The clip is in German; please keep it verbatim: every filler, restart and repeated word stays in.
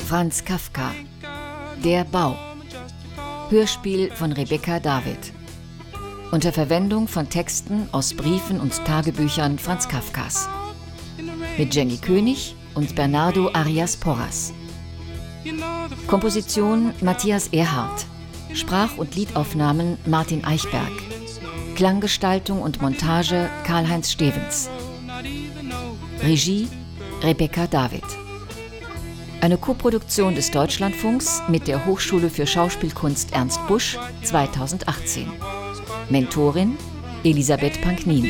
Franz Kafka. Der Bau. Hörspiel von Rebecca David. Unter Verwendung von Texten aus Briefen und Tagebüchern Franz Kafkas. Mit Jenny König und Bernardo Arias Porras. Komposition Matthias Erhardt. Sprach- und Liedaufnahmen Martin Eichberg. Klanggestaltung und Montage Karl-Heinz Stevens. Regie Rebecca David. Eine Koproduktion des Deutschlandfunks mit der Hochschule für Schauspielkunst Ernst Busch zweitausendachtzehn. Mentorin Elisabeth Panknin.